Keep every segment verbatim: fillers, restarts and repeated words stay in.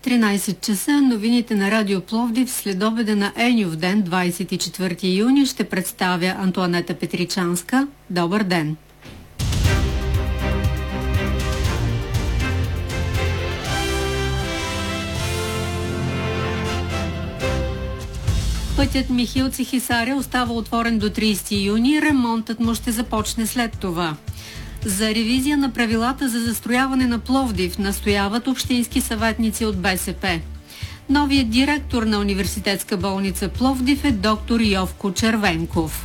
тринайсет часа новините на Радио Пловдив следобеда на Енюв ден, двайсет и четвърти юни, ще представя Антоанета Петричанска. Добър ден! Пътят Михилци-Хисаря остава отворен до трийсети юни, ремонтът му ще започне след това. За ревизия на правилата за застрояване на Пловдив настояват общински съветници от БСП. Новият директор на университетска болница Пловдив е доктор Йовко Червенков.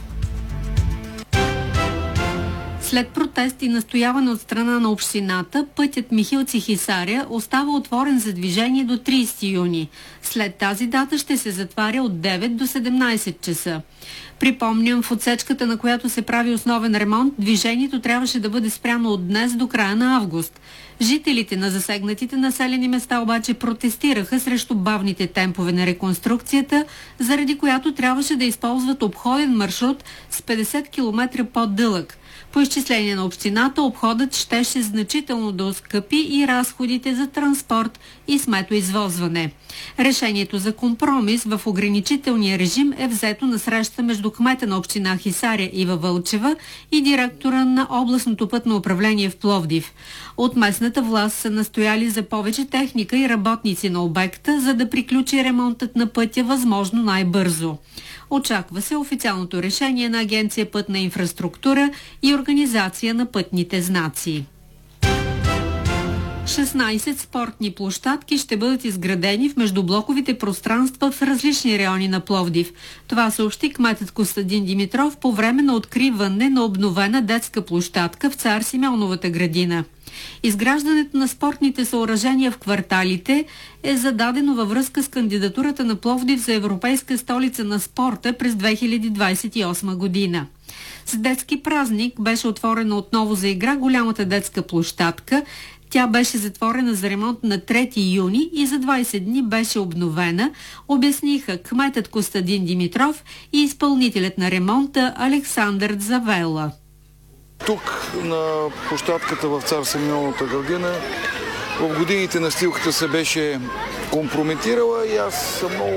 След протест и настояване от страна на общината, пътят Михилци-Хисаря остава отворен за движение до трийсети юни. След тази дата ще се затваря от девет до седемнайсет часа. Припомням, в отсечката, на която се прави основен ремонт, движението трябваше да бъде спряно от днес до края на август. Жителите на засегнатите населени места обаче протестираха срещу бавните темпове на реконструкцията, заради която трябваше да използват обходен маршрут с петдесет километра по-дълъг. По изчисление на общината, обходът щеше значително да оскъпи и разходите за транспорт и сметоизвозване. Решението за компромис в ограничителния режим е взето на среща между кмета на община Хисаря Ива Вълчева и директора на областното пътно управление в Пловдив. От местната власт са настояли за повече техника и работници на обекта, за да приключи ремонтът на пътя възможно най-бързо. Очаква се официалното решение на Агенция Пътна инфраструктура и Организация на пътните знаци. шестнайсет спортни площадки ще бъдат изградени в междублоковите пространства в различни райони на Пловдив. Това съобщи кметът Костадин Димитров по време на откриване на обновена детска площадка в Цар Симеоновата градина. Изграждането на спортните съоръжения в кварталите е зададено във връзка с кандидатурата на Пловдив за Европейска столица на спорта през две хиляди двайсет и осма година. С детски празник беше отворена отново за игра голямата детска площадка. Тя беше затворена за ремонт на трети юни и за двайсет дни беше обновена, обясниха кметът Костадин Димитров и изпълнителят на ремонта Александър Завела. Тук на площадката в Цар Симеоновата градина в годините настилката се беше компрометирала и аз съм много